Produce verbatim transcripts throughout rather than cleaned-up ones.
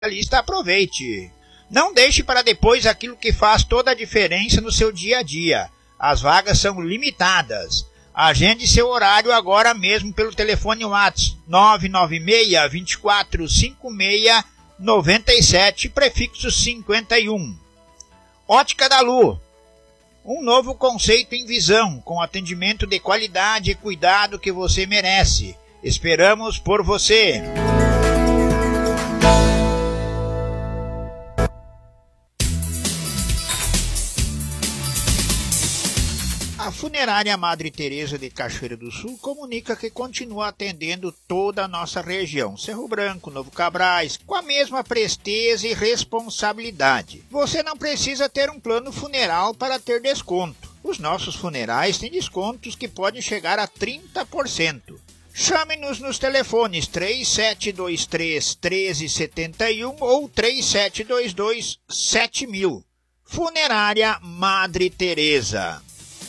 lista, aproveite. Não deixe para depois aquilo que faz toda a diferença no seu dia a dia. As vagas são limitadas. Agende seu horário agora mesmo pelo telefone WhatsApp nove nove seis, dois quatro cinco seis, nove sete, prefixo cinquenta e um. Ótica da Lu. Um novo conceito em visão, com atendimento de qualidade e cuidado que você merece. Esperamos por você. A Funerária Madre Teresa de Cachoeira do Sul comunica que continua atendendo toda a nossa região, Cerro Branco, Novo Cabrais, com a mesma presteza e responsabilidade. Você não precisa ter um plano funeral para ter desconto. Os nossos funerais têm descontos que podem chegar a trinta por cento. Chame-nos nos telefones três sete dois três, um três sete um ou três sete dois dois, sete mil. Funerária Madre Teresa.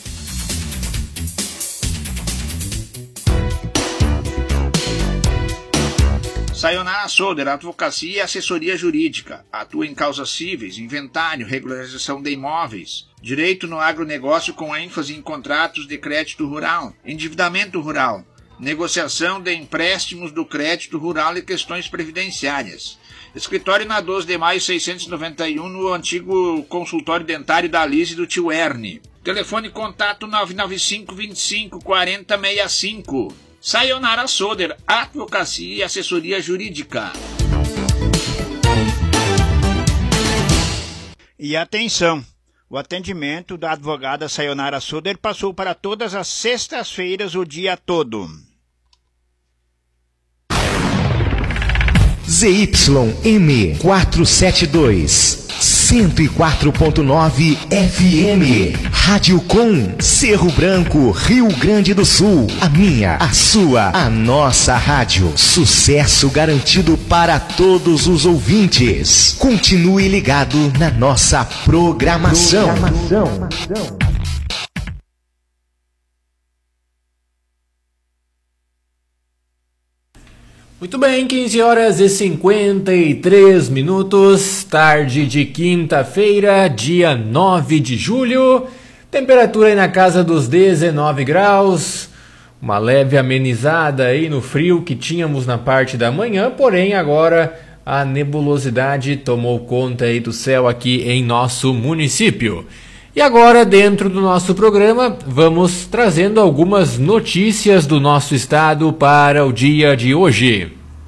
Sayonara Soder, advocacia e assessoria jurídica. Atua em causas cíveis, inventário, regularização de imóveis, direito no agronegócio com ênfase em contratos de crédito rural, endividamento rural, negociação de empréstimos do crédito rural e questões previdenciárias. Escritório na doze de maio seiscentos e noventa e um, no antigo consultório dentário da Alice do Tio Erne. Telefone contato nove nove cinco, vinte e cinco, quarenta, sessenta e cinco. Sayonara Soder, advocacia e assessoria jurídica. E atenção, o atendimento da advogada Sayonara Soder passou para todas as sextas-feiras o dia todo. Z Y M quatrocentos e setenta e dois, cento e quatro ponto nove F M, Rádio Com, Cerro Branco, Rio Grande do Sul. A minha, a sua, a nossa rádio. Sucesso garantido para todos os ouvintes. Continue ligado na nossa programação. programação. Muito bem, quinze horas e cinquenta e três minutos, tarde de quinta-feira, dia nove de julho, temperatura aí na casa dos dezenove graus, uma leve amenizada aí no frio que tínhamos na parte da manhã, porém agora a nebulosidade tomou conta aí do céu aqui em nosso município. E agora, dentro do nosso programa, vamos trazendo algumas notícias do nosso estado para o dia de hoje.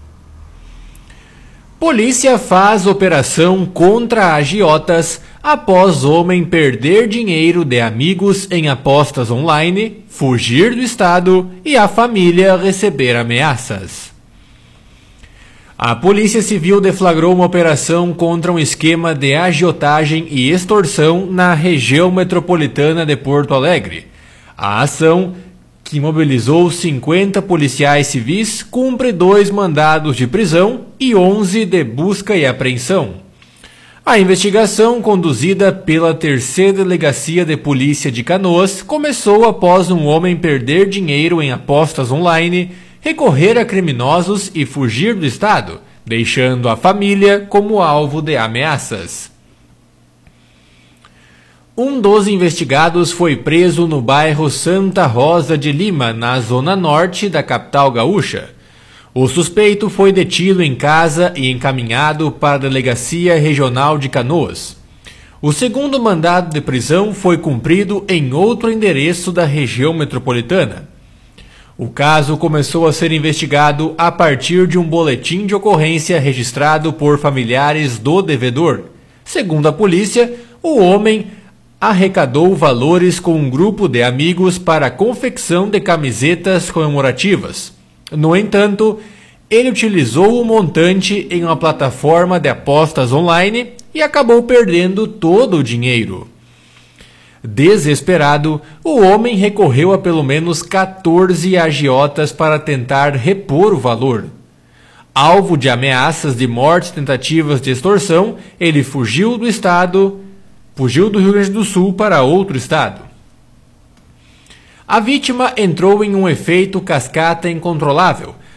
Polícia faz operação contra agiotas após homem perder dinheiro de amigos em apostas online, fugir do estado e a família receber ameaças. A Polícia Civil deflagrou uma operação contra um esquema de agiotagem e extorsão na região metropolitana de Porto Alegre. A ação, que mobilizou cinquenta policiais civis, cumpre dois mandados de prisão e onze de busca e apreensão. A investigação, conduzida pela terceira Delegacia de Polícia de Canoas, começou após um homem perder dinheiro em apostas online, recorrer a criminosos e fugir do estado, deixando a família como alvo de ameaças. Um dos investigados foi preso no bairro Santa Rosa de Lima, na zona norte da capital gaúcha. O suspeito foi detido em casa e encaminhado para a Delegacia Regional de Canoas. O segundo mandado de prisão foi cumprido em outro endereço da região metropolitana. O caso começou a ser investigado a partir de um boletim de ocorrência registrado por familiares do devedor. Segundo a polícia, o homem arrecadou valores com um grupo de amigos para a confecção de camisetas comemorativas. No entanto, ele utilizou o montante em uma plataforma de apostas online e acabou perdendo todo o dinheiro. Desesperado, o homem recorreu a pelo menos quatorze agiotas para tentar repor o valor. Alvo de ameaças de morte e tentativas de extorsão, ele fugiu do estado, fugiu do Rio Grande do Sul para outro estado. A vítima entrou em um efeito cascata incontrolável.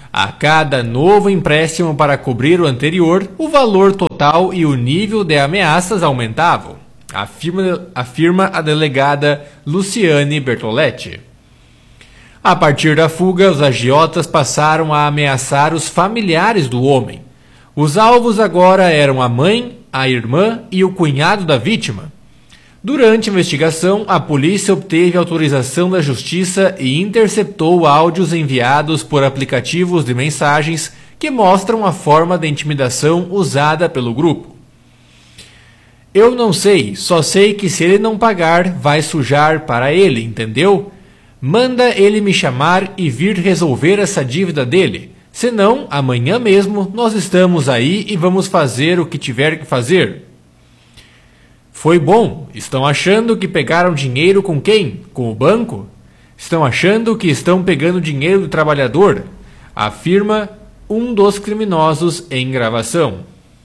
A cada novo empréstimo para cobrir o anterior, o valor total e o nível de ameaças aumentavam, afirma, afirma a delegada Luciane Bertoletti. A partir da fuga, os agiotas passaram a ameaçar os familiares do homem. Os alvos agora eram a mãe, a irmã e o cunhado da vítima. Durante a investigação, a polícia obteve autorização da justiça e interceptou áudios enviados por aplicativos de mensagens que mostram a forma de intimidação usada pelo grupo. Eu não sei, só sei que se ele não pagar, vai sujar para ele, entendeu? Manda ele me chamar e vir resolver essa dívida dele. Senão, amanhã mesmo, nós estamos aí e vamos fazer o que tiver que fazer. Foi bom. Estão achando que pegaram dinheiro com quem? Com o banco? Estão achando que estão pegando dinheiro do trabalhador? Afirma um dos criminosos em gravação.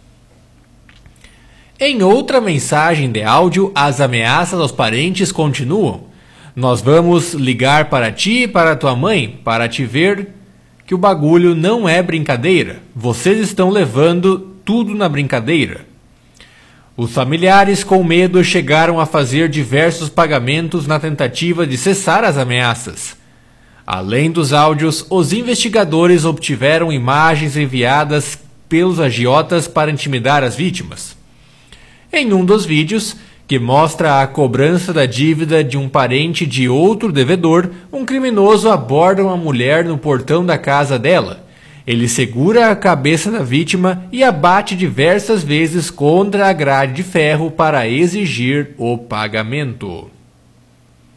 Em outra mensagem de áudio, as ameaças aos parentes continuam. Nós vamos ligar para ti e para tua mãe, para te ver que o bagulho não é brincadeira. Vocês estão levando tudo na brincadeira. Os familiares, com medo, chegaram a fazer diversos pagamentos na tentativa de cessar as ameaças. Além dos áudios, os investigadores obtiveram imagens enviadas pelos agiotas para intimidar as vítimas. Em um dos vídeos, que mostra a cobrança da dívida de um parente de outro devedor, um criminoso aborda uma mulher no portão da casa dela. Ele segura a cabeça da vítima e a bate diversas vezes contra a grade de ferro para exigir o pagamento.